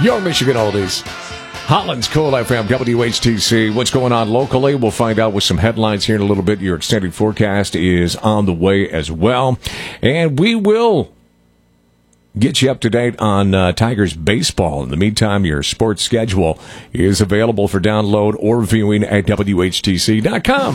Your Michigan Oldies. Holland's Cool FM, WHTC. What's going on locally? We'll find out with some headlines here in a little bit. Your extended forecast is on the way as well. And we will get you up to date on Tigers baseball. In the meantime, your sports schedule is available for download or viewing at WHTC.com.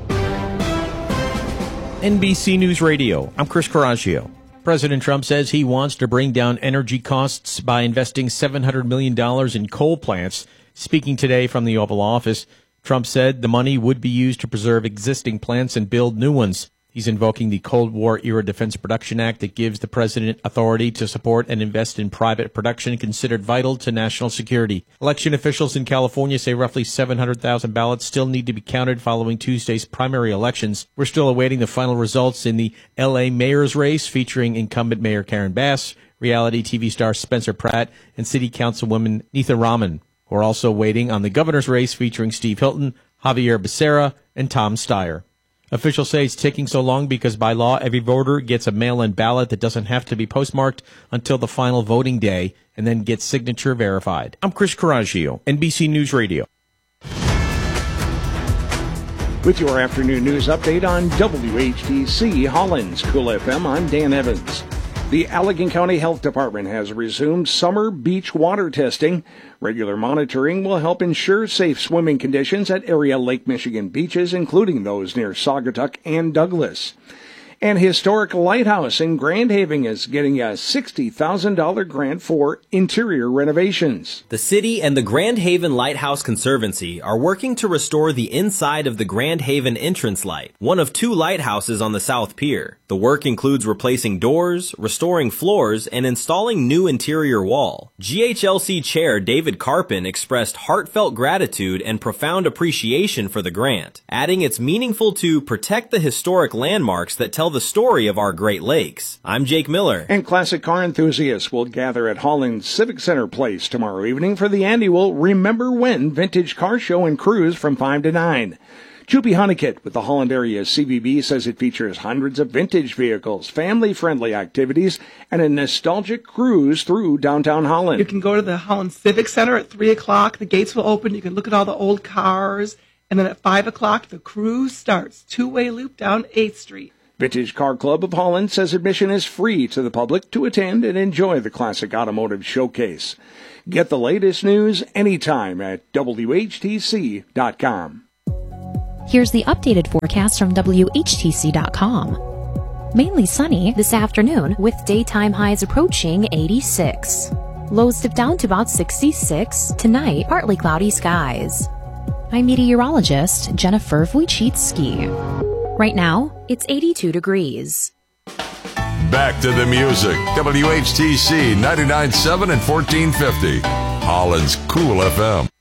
NBC News Radio. I'm Chris Coraggio. President Trump says he wants to bring down energy costs by investing $700 million in coal plants. Speaking today from the Oval Office, Trump said the money would be used to preserve existing plants and build new ones. He's invoking the Cold War-era Defense Production Act that gives the president authority to support and invest in private production considered vital to national security. Election officials in California say roughly 700,000 ballots still need to be counted following Tuesday's primary elections. We're still awaiting the final results in the L.A. mayor's race featuring incumbent Mayor Karen Bass, reality TV star Spencer Pratt, and city councilwoman Neetha Raman. We're also waiting on the governor's race featuring Steve Hilton, Javier Becerra, and Tom Steyer. Officials say it's taking so long because by law, every voter gets a mail-in ballot that doesn't have to be postmarked until the final voting day and then gets signature verified. I'm Chris Coraggio, NBC News Radio. With your afternoon news update on WHTC Holland's Cool FM, I'm Dan Evans. The Allegan County Health Department has resumed summer beach water testing. Regular monitoring will help ensure safe swimming conditions at area Lake Michigan beaches, including those near Saugatuck and Douglas. An historic lighthouse in Grand Haven is getting a $60,000 grant for interior renovations. The city and the Grand Haven Lighthouse Conservancy are working to restore the inside of the Grand Haven entrance light, one of two lighthouses on the South Pier. The work includes replacing doors, restoring floors, and installing new interior wall. GHLC Chair David Carpin expressed heartfelt gratitude and profound appreciation for the grant, adding it's meaningful to protect the historic landmarks that tell the story of our Great Lakes. I'm Jake Miller. And classic car enthusiasts will gather at Holland Civic Center Place tomorrow evening for the annual Remember When Vintage Car Show and Cruise from 5 to 9. Juppie Honeycutt with the Holland Area CVB says it features hundreds of vintage vehicles, family-friendly activities, and a nostalgic cruise through downtown Holland. You can go to the Holland Civic Center at 3 o'clock. The gates will open. You can look at all the old cars. And then at 5 o'clock, the cruise starts. Two-way loop down 8th Street. Vintage Car Club of Holland says admission is free to the public to attend and enjoy the classic automotive showcase. Get the latest news anytime at WHTC.com. Here's the updated forecast from WHTC.com. Mainly sunny this afternoon with daytime highs approaching 86. Lows dip down to about 66. Tonight, partly cloudy skies. I'm meteorologist Jennifer Wojcicki. Right now, it's 82 degrees. Back to the music. WHTC 99.7 and 1450. Holland's Cool FM.